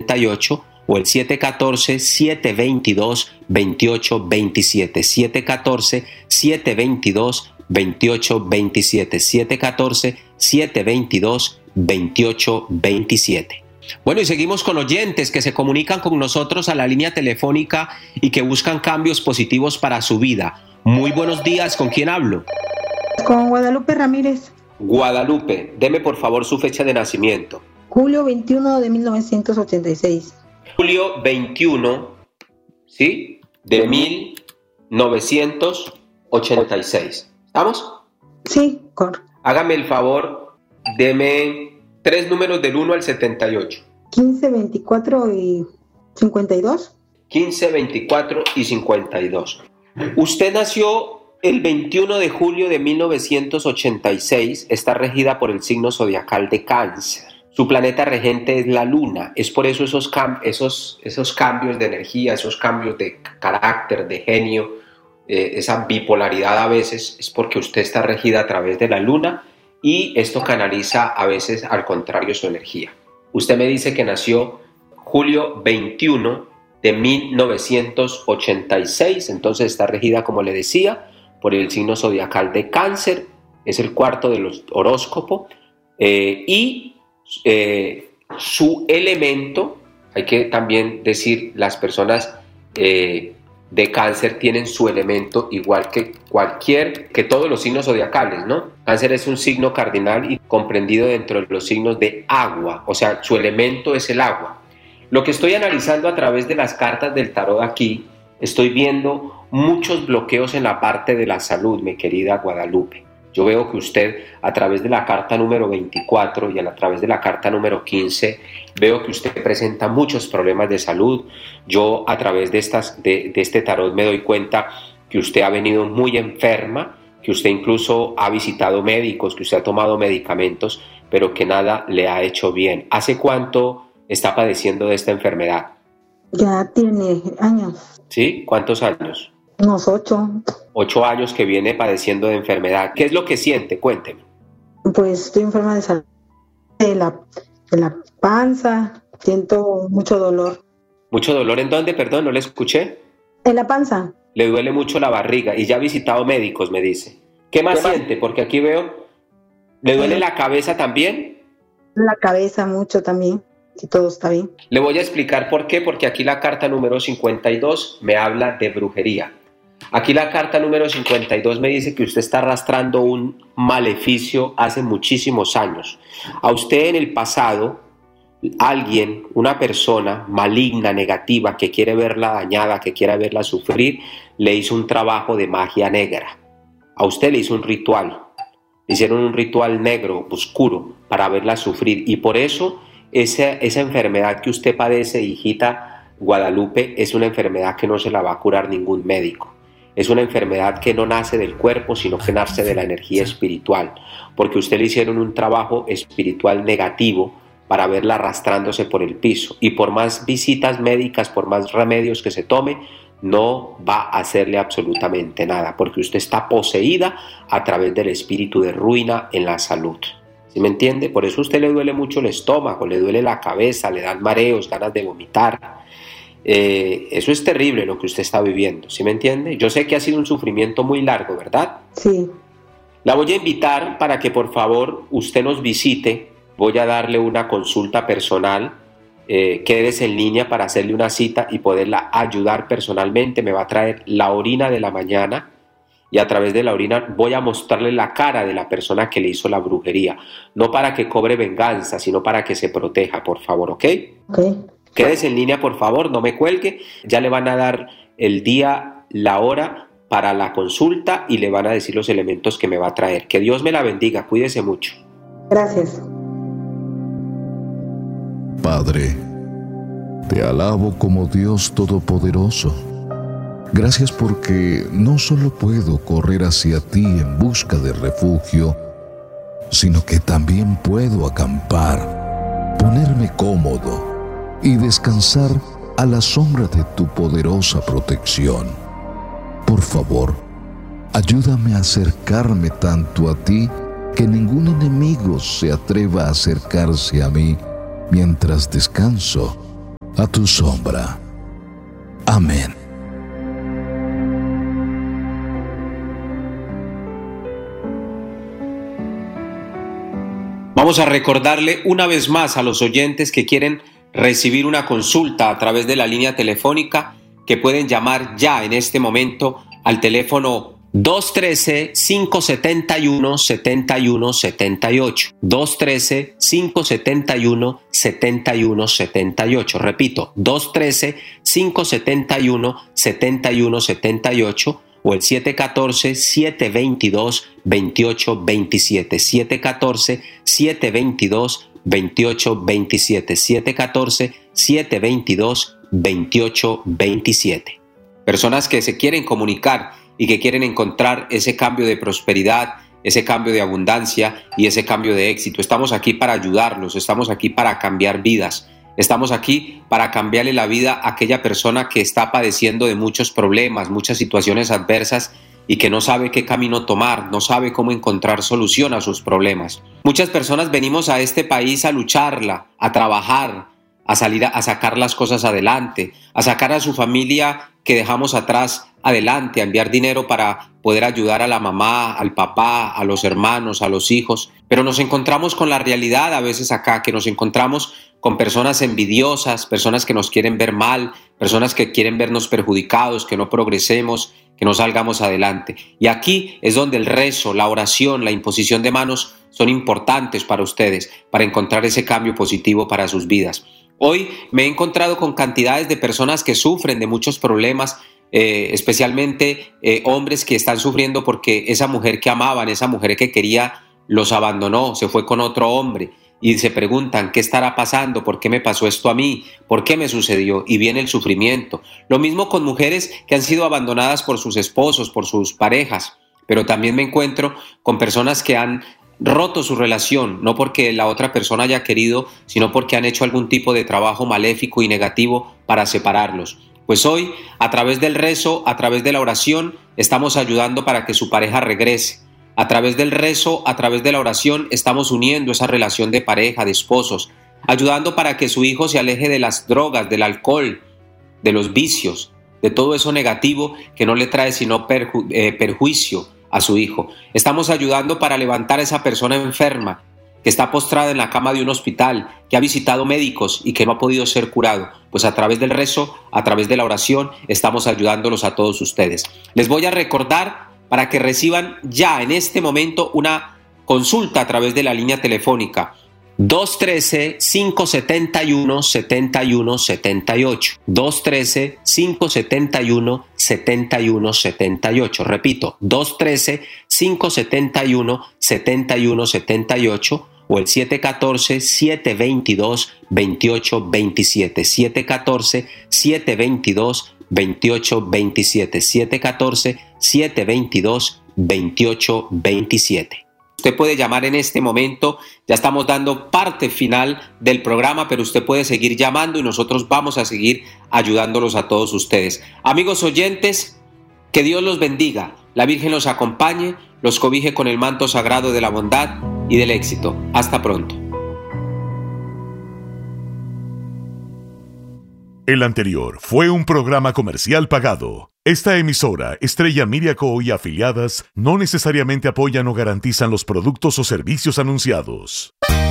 714-722-2898 o el 714-722-2827. 714-722-2827. 714-722-2827. Bueno, y seguimos con oyentes que se comunican con nosotros a la línea telefónica y que buscan cambios positivos para su vida. Muy buenos días, ¿con quién hablo? Con Guadalupe Ramírez. Guadalupe, deme por favor su fecha de nacimiento. Julio 21 de 1986. Julio 21, ¿sí? De 1986. ¿Estamos? Sí, correcto. Hágame el favor, deme 3 números del 1 al 78. 15, 24 y 52. 15, 24 y 52. Usted nació el 21 de julio de 1986, está regida por el signo zodiacal de Cáncer. Su planeta regente es la Luna, es por eso esos cambios de energía, esos cambios de carácter, de genio, esa bipolaridad a veces, es porque usted está regida a través de la Luna y esto canaliza a veces al contrario su energía. Usted me dice que nació julio 21 de 1986, entonces está regida, como le decía, por el signo zodiacal de Cáncer, es el cuarto de los horóscopos, y su elemento, hay que también decir, las personas de Cáncer tienen su elemento igual que todos los signos zodiacales, ¿no? Cáncer es un signo cardinal y comprendido dentro de los signos de agua, o sea, su elemento es el agua. Lo que estoy analizando a través de las cartas del tarot aquí, estoy viendo muchos bloqueos en la parte de la salud, mi querida Guadalupe. Yo veo que usted a través de la carta número 24 y a través de la carta número 15, veo que usted presenta muchos problemas de salud. Yo a través de este tarot me doy cuenta que usted ha venido muy enferma, que usted incluso ha visitado médicos, que usted ha tomado medicamentos, pero que nada le ha hecho bien. ¿Hace cuánto está padeciendo de esta enfermedad? Ya tiene años. ¿Sí? ¿Cuántos años? Unos 8. 8 años que viene padeciendo de enfermedad. ¿Qué es lo que siente? Cuénteme. Pues estoy enferma de salud, de la panza, siento mucho dolor. ¿Mucho dolor en dónde? Perdón, no le escuché. En la panza. Le duele mucho la barriga y ya ha visitado médicos, me dice. ¿Qué más siente? Porque aquí veo, ¿le duele la cabeza también? La cabeza mucho también, si todo está bien. Le voy a explicar por qué, porque aquí la carta número 52 me habla de brujería. Aquí la carta número 52 me dice que usted está arrastrando un maleficio hace muchísimos años. A usted en el pasado, alguien, una persona maligna, negativa, que quiere verla dañada, que quiere verla sufrir, le hizo un trabajo de magia negra. A usted le hizo un ritual. Le hicieron un ritual negro, oscuro, para verla sufrir. Y por eso esa enfermedad que usted padece, hijita Guadalupe, es una enfermedad que no se la va a curar ningún médico. Es una enfermedad que no nace del cuerpo, sino que nace de la energía espiritual, porque a usted le hicieron un trabajo espiritual negativo para verla arrastrándose por el piso. Y por más visitas médicas, por más remedios que se tome, no va a hacerle absolutamente nada, porque usted está poseída a través del espíritu de ruina en la salud. ¿Sí me entiende? Por eso a usted le duele mucho el estómago, le duele la cabeza, le dan mareos, ganas de vomitar. Eso es terrible lo que usted está viviendo, ¿sí me entiende? Yo sé que ha sido un sufrimiento muy largo, ¿verdad? Sí. La voy a invitar para que por favor usted nos visite. Voy a darle una consulta personal. Quédese en línea para hacerle una cita y poderla ayudar personalmente. Me va a traer la orina de la mañana y a través de la orina voy a mostrarle la cara de la persona que le hizo la brujería. No para que cobre venganza, sino para que se proteja, por favor, ¿ok? Ok. Quédese en línea, por favor, no me cuelgue. Ya le van a dar el día, la hora para la consulta y le van a decir los elementos que me va a traer. Que Dios me la bendiga, cuídese mucho. Gracias. Padre, te alabo como Dios Todopoderoso. Gracias porque no solo puedo correr hacia ti en busca de refugio, sino que también puedo acampar, ponerme cómodo y descansar a la sombra de tu poderosa protección. Por favor, ayúdame a acercarme tanto a ti que ningún enemigo se atreva a acercarse a mí mientras descanso a tu sombra. Amén. Vamos a recordarle una vez más a los oyentes que quieren recibir una consulta a través de la línea telefónica que pueden llamar ya en este momento al teléfono 213-571-7178. 213-571-7178. Repito, 213-571-7178 o el 714-722-2827. 714-722-2827. 714-722-2827. Personas que se quieren comunicar y que quieren encontrar ese cambio de prosperidad, ese cambio de abundancia y ese cambio de éxito. Estamos aquí para ayudarlos, estamos aquí para cambiar vidas, estamos aquí para cambiarle la vida a aquella persona que está padeciendo de muchos problemas, muchas situaciones adversas y que no sabe qué camino tomar, no sabe cómo encontrar solución a sus problemas. Muchas personas venimos a este país a lucharla, a trabajar, a salir a sacar las cosas adelante, a sacar a su familia que dejamos atrás adelante, a enviar dinero para poder ayudar a la mamá, al papá, a los hermanos, a los hijos. Pero nos encontramos con la realidad a veces acá, que nos encontramos con personas envidiosas, personas que nos quieren ver mal, personas que quieren vernos perjudicados, que no progresemos, que no salgamos adelante. Y aquí es donde el rezo, la oración, la imposición de manos son importantes para ustedes, para encontrar ese cambio positivo para sus vidas. Hoy me he encontrado con cantidades de personas que sufren de muchos problemas, especialmente hombres que están sufriendo porque esa mujer que amaban, esa mujer que quería, los abandonó, se fue con otro hombre y se preguntan ¿qué estará pasando? ¿Por qué me pasó esto a mí? ¿Por qué me sucedió? Y viene el sufrimiento. Lo mismo con mujeres que han sido abandonadas por sus esposos, por sus parejas, pero también me encuentro con personas que han roto su relación, no porque la otra persona haya querido, sino porque han hecho algún tipo de trabajo maléfico y negativo para separarlos. Pues hoy, a través del rezo, a través de la oración, estamos ayudando para que su pareja regrese. A través del rezo, a través de la oración, estamos uniendo esa relación de pareja, de esposos, ayudando para que su hijo se aleje de las drogas, del alcohol, de los vicios, de todo eso negativo que no le trae sino perjuicio a su hijo. Estamos ayudando para levantar a esa persona enferma que está postrada en la cama de un hospital, que ha visitado médicos y que no ha podido ser curado. Pues a través del rezo, a través de la oración, estamos ayudándolos a todos ustedes. Les voy a recordar para que reciban ya en este momento una consulta a través de la línea telefónica 213-571-7178. 213-571-7178. Repito, 213-571-7178 o el 714-722-2827. 714-722-2827. 714-722-2827. Usted puede llamar en este momento, ya estamos dando parte final del programa, pero usted puede seguir llamando y nosotros vamos a seguir ayudándolos a todos ustedes. Amigos oyentes, que Dios los bendiga, la Virgen los acompañe, los cobije con el manto sagrado de la bondad y del éxito. Hasta pronto. El anterior fue un programa comercial pagado. Esta emisora, Estrella Media Co. y afiliadas, no necesariamente apoyan o garantizan los productos o servicios anunciados.